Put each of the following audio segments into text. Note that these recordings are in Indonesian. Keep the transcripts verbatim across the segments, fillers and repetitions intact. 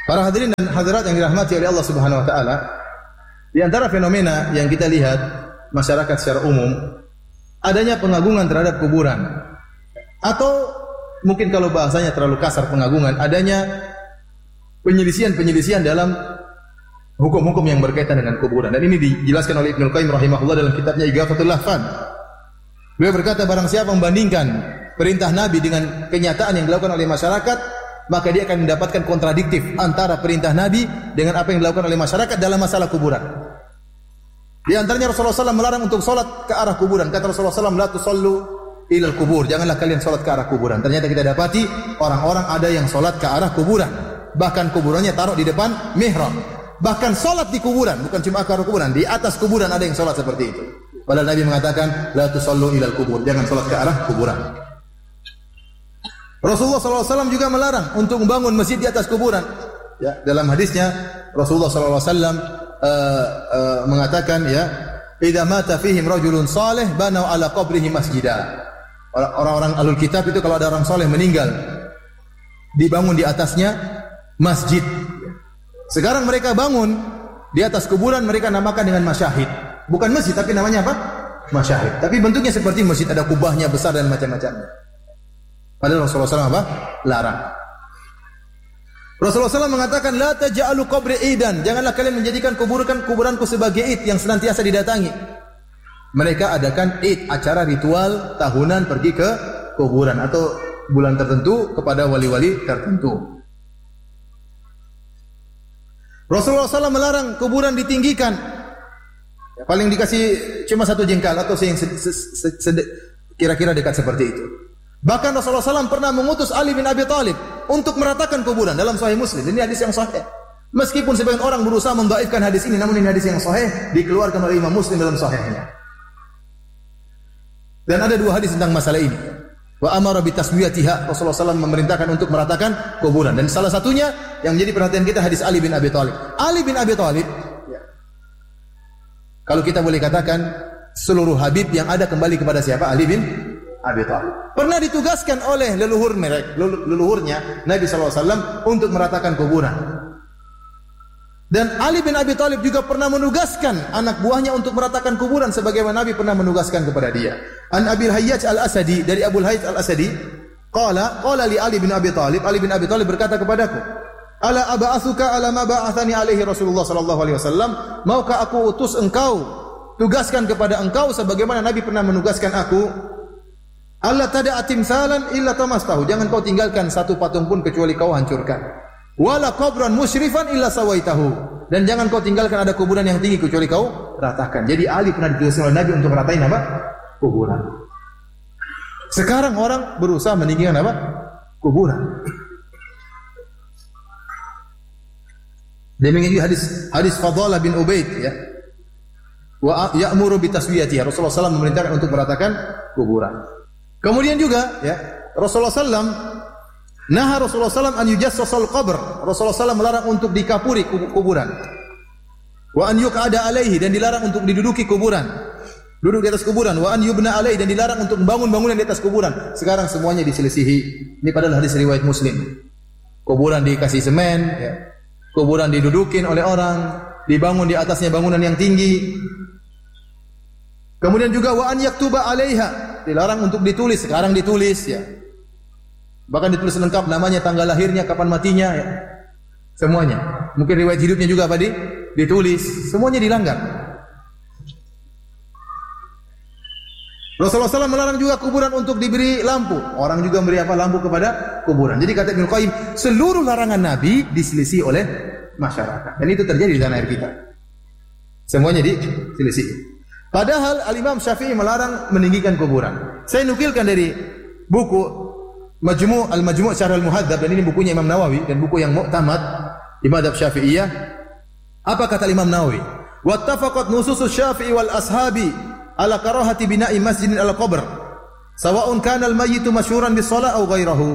Para hadirin dan hadirat yang dirahmati oleh Allah Subhanahu wa taala, di antara fenomena yang kita lihat masyarakat secara umum, adanya pengagungan terhadap kuburan. Atau mungkin kalau bahasanya terlalu kasar pengagungan, adanya penyelisihan-penyelisihan dalam hukum-hukum yang berkaitan dengan kuburan. Dan ini dijelaskan oleh Ibnu Qayyim rahimahullah dalam kitabnya Ighathatul Lahfan. Beliau berkata, barang siapa membandingkan perintah Nabi dengan kenyataan yang dilakukan oleh masyarakat, maka dia akan mendapatkan kontradiktif antara perintah Nabi dengan apa yang dilakukan oleh masyarakat dalam masalah kuburan. Di antaranya Rasulullah shallallahu alaihi wasallam melarang untuk solat ke arah kuburan. Kata Rasulullah shallallahu alaihi wasallam, la tusallu ilal kubur. Janganlah kalian solat ke arah kuburan. Ternyata kita dapati orang-orang ada yang solat ke arah kuburan. Bahkan kuburannya taruh di depan mihrab. Bahkan solat di kuburan, bukan cuma ke arah kuburan, di atas kuburan ada yang solat seperti itu. Padahal Nabi mengatakan, la tusallu ilal kubur. Jangan solat ke arah kuburan. Rasulullah shallallahu alaihi wasallam juga melarang untuk membangun masjid di atas kuburan. Ya, dalam hadisnya Rasulullah shallallahu alaihi wasallam uh, uh, mengatakan, ya, idza mata fihim rajulun salih banau ala qabrihi masjidah. Orang-orang alul kitab itu kalau ada orang soleh meninggal, dibangun di atasnya masjid. Sekarang mereka bangun di atas kuburan, mereka namakan dengan masyahid. Bukan masjid, tapi namanya apa? Masyahid. Tapi bentuknya seperti masjid, ada kubahnya besar dan macam-macamnya. Padahal Rasulullah shallallahu alaihi wasallam apa? Larang. Rasulullah shallallahu alaihi wasallam mengatakan, la taj'alu qabri idan. Janganlah kalian menjadikan kuburan kuburanku sebagai id yang senantiasa didatangi. Mereka adakan id, acara ritual tahunan pergi ke kuburan atau bulan tertentu kepada wali-wali tertentu. Rasulullah shallallahu alaihi wasallam melarang kuburan ditinggikan. Ya, paling dikasih cuma satu jengkal atau yang kira-kira dekat seperti itu. Bahkan Rasulullah shallallahu alaihi wasallam pernah mengutus Ali bin Abi Thalib untuk meratakan kuburan dalam Sahih Muslim. Ini hadis yang sahih. Meskipun sebagian orang berusaha mendhaifkan hadis ini, namun ini hadis yang sahih, dikeluarkan oleh Imam Muslim dalam Sahihnya. Dan ada dua hadis tentang masalah ini. Wa amara bi taswiyatiha. Rasulullah shallallahu alaihi wasallam memerintahkan untuk meratakan kuburan. Dan salah satunya yang menjadi perhatian kita hadis Ali bin Abi Thalib. Ali bin Abi Thalib, ya, kalau kita boleh katakan seluruh Habib yang ada kembali kepada siapa? Ali bin Abi Thalib. Pernah ditugaskan oleh leluhur mereka, leluhurnya Nabi shallallahu alaihi wasallam untuk meratakan kuburan. Dan Ali bin Abi Thalib juga pernah menugaskan anak buahnya untuk meratakan kuburan sebagaimana Nabi pernah menugaskan kepada dia. An Abil Hayyaj Al-Asadi, dari Abu Hayyaj Al-Asadi, qala qala li Ali bin Abi Thalib, Ali bin Abi Thalib berkata kepadaku, ala aba'atsuka ala ma ba'athani alaihi Rasulullah sallallahu alaihi wasallam, maukah aku utus engkau, tugaskan kepada engkau sebagaimana Nabi pernah menugaskan aku? Allah tada'a timsalan illa tamastahu, jangan kau tinggalkan satu patung pun kecuali kau hancurkan. Wala qabran musyrifan illa sawaitahu, dan jangan kau tinggalkan ada kuburan yang tinggi kecuali kau ratakan. Jadi Ali pernah ditugaskan oleh Nabi untuk meratain apa? Kuburan. Sekarang orang berusaha meninggikan apa? Kuburan. Demikian juga hadis hadis Fadhalah bin Ubaid, ya. Wa ya'muru bi taswiyatiha. Rasulullah sallallahu alaihi wasallam memerintahkan untuk meratakan kuburan. Kemudian juga, ya, Rasulullah sallallahu alaihi wasallam nah Rasulullah sallallahu alaihi wasallam an yujassasal qabr. Rasulullah sallallahu alaihi wasallam melarang untuk dikapuri kuburan. Wa an yuq'ada alaihi, dan dilarang untuk diduduki kuburan. Duduk di atas kuburan. Wa an yubna alaihi, dan dilarang untuk membangun bangunan di atas kuburan. Sekarang semuanya diselisihi. Ini padahal hadis riwayat Muslim. Kuburan dikasih semen, ya. Kuburan didudukin oleh orang, dibangun di atasnya bangunan yang tinggi. Kemudian juga wa an yaktuba alaiha, dilarang untuk ditulis. Sekarang ditulis, ya. Bahkan ditulis lengkap namanya, tanggal lahirnya, kapan matinya, ya. Semuanya. Mungkin riwayat hidupnya juga apa di ditulis. Semuanya dilanggar. Rasulullah sallallahu alaihi wasallam melarang juga kuburan untuk diberi lampu. Orang juga memberi apa? Lampu kepada kuburan. Jadi kata Ibnu Qayyim, seluruh larangan Nabi diselisih oleh masyarakat. Dan itu terjadi di tanah air kita. Semuanya diselisih. Padahal Al-Imam Syafi'i melarang meninggikan kuburan. Saya nukilkan dari buku Majmu' Al-Majmu' Syarh Al-Muhadzab, dan ini bukunya Imam Nawawi dan buku yang mu'tamad di madzhab Syafi'iyah. Apa kata Imam Nawawi? Wattafaqat nususus Syafi'i wal ashabi ala karahati bina'i masjidin ala qabr sawa'un kana al-mayyitu masyhuran bis-shalah aw ghairahu.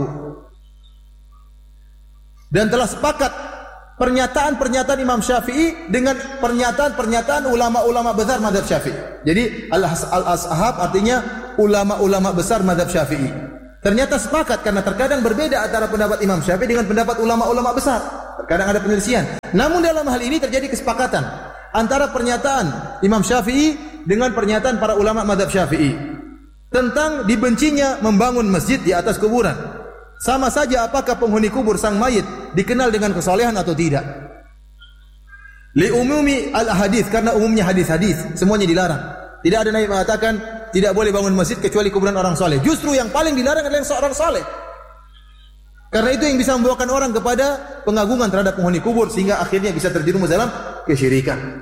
Dan telah sepakat pernyataan-pernyataan Imam Syafi'i dengan pernyataan-pernyataan ulama-ulama besar mazhab Syafi'i. Jadi al-ashab artinya ulama-ulama besar mazhab Syafi'i. Ternyata sepakat, karena terkadang berbeda antara pendapat Imam Syafi'i dengan pendapat ulama-ulama besar. Terkadang ada penyelisihan. Namun dalam hal ini terjadi kesepakatan antara pernyataan Imam Syafi'i dengan pernyataan para ulama mazhab Syafi'i tentang dibencinya membangun masjid di atas kuburan. Sama saja apakah penghuni kubur sang mayit dikenal dengan kesolehan atau tidak. Li umumi al-hadis, karena umumnya hadis-hadis semuanya dilarang. Tidak ada Nabi mengatakan tidak boleh bangun masjid kecuali kuburan orang soleh. Justru yang paling dilarang adalah yang seorang soleh. Karena itu yang bisa membawakan orang kepada pengagungan terhadap penghuni kubur sehingga akhirnya bisa terjerumus dalam kesyirikan.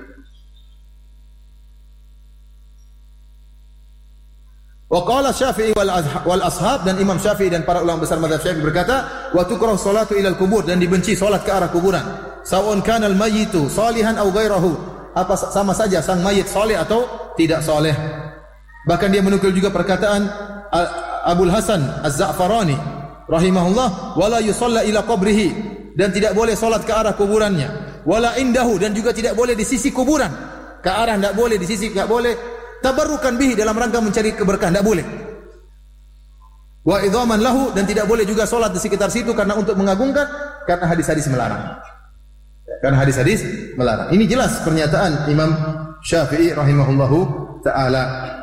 Wa qala Syafi'i wal ashab, dan Imam Syafi'i dan para ulama besar mazhab Syafi'i berkata, wa tukrahu salatu ilal kubur, dan dibenci salat ke arah kuburan. Sawa'un kana al mayyitu salihan aw ghairahu, apa sama saja sang mayit saleh atau tidak saleh. Bahkan dia menukil juga perkataan Abul Hasan Az-Za'farani rahimahullah, wala yusalla ila qabrihi, dan tidak boleh salat ke arah kuburannya, wala indahu, dan juga tidak boleh di sisi kuburan, ke arah tidak boleh, di sisi tidak boleh, tabarrukan bihi, dalam rangka mencari keberkahan tidak boleh, wa idhaman lahu, dan tidak boleh juga salat di sekitar situ karena untuk mengagungkan, karena hadis-hadis melarang, karena hadis-hadis melarang. Ini jelas pernyataan Imam Syafi'i rahimahullahu taala.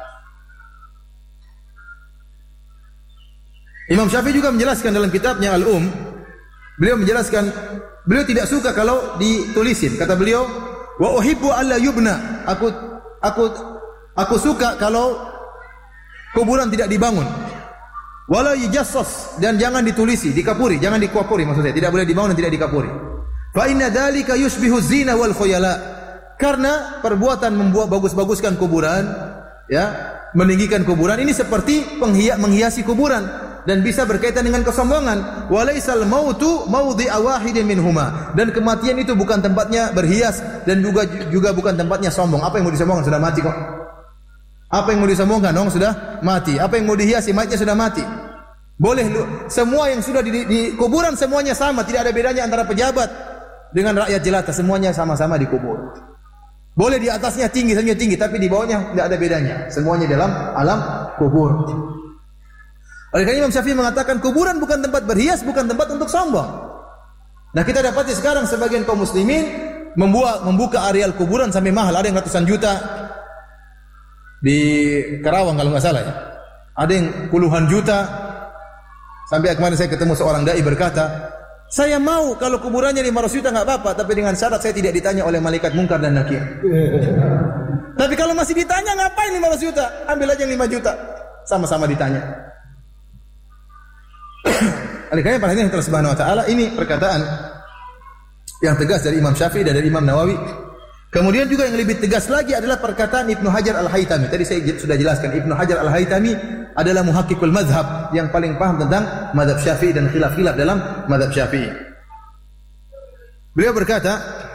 Imam Syafi'i juga menjelaskan dalam kitabnya Al-Um, beliau menjelaskan beliau tidak suka kalau ditulisin. Kata beliau, wa uhibbu alla yubna, aku aku aku suka kalau kuburan tidak dibangun. Wala yujassas, dan jangan ditulisi, dikapuri, jangan dikapuri maksudnya, tidak boleh dibangun dan tidak dikapuri. Fa inna dzalika yushbihu zina wal khuyala, karena perbuatan membuat bagus-baguskan kuburan, ya, meninggikan kuburan ini seperti penghias, menghiasi kuburan, dan bisa berkaitan dengan kesombongan. Walaisal mautu maudhi'a wahidin minhuma, dan kematian itu bukan tempatnya berhias dan juga juga bukan tempatnya sombong. Apa yang mau disombongkan, sudah mati kok. Apa yang mau disombongkan, dong sudah mati. Apa yang mau dihiasi, mayatnya sudah mati. Boleh lu, semua yang sudah di, di kuburan semuanya sama, tidak ada bedanya antara pejabat dengan rakyat jelata, semuanya sama-sama dikubur. Boleh di atasnya tinggi, saja tinggi, tapi di bawahnya tidak ada bedanya. Semuanya dalam alam kubur. Oleh karena Imam Syafi'i mengatakan kuburan bukan tempat berhias, bukan tempat untuk sombong. Nah, kita dapati sekarang sebagian kaum muslimin membuat membuka areal kuburan sampai mahal, ada yang ratusan juta di Karawang kalau nggak salah ya. Ada yang puluhan juta. Sampai kemarin saya ketemu seorang dai berkata, saya mau kalau kuburannya lima ratus juta nggak apa-apa, tapi dengan syarat saya tidak ditanya oleh malaikat mungkar dan nakir. Tapi kalau masih ditanya, ngapain lima ratus juta? Ambil aja yang lima juta. Sama-sama ditanya. Oleh karena perhatian Allah Subhanahu wa taala, ini perkataan yang tegas dari Imam Syafi'i dan dari Imam Nawawi. Kemudian juga yang lebih tegas lagi adalah perkataan Ibnu Hajar Al-Haytami. Tadi saya sudah jelaskan, Ibnu Hajar Al-Haytami adalah muhaqqiqul mazhab yang paling paham tentang mazhab Syafi'i dan khilaf-khilaf dalam mazhab Syafi'i. Beliau berkata,